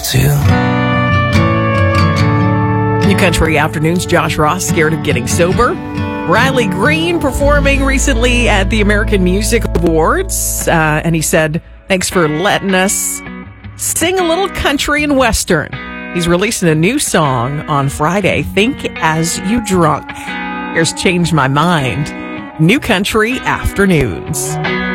myself to. New Country Afternoons, Josh Ross, Scared of Getting Sober. Riley Green performing recently at the American Music Awards. And he said, thanks for letting us sing a little country and western. He's releasing a new song on Friday, Think As You Drunk. Here's Change My Mind. New Country Afternoons.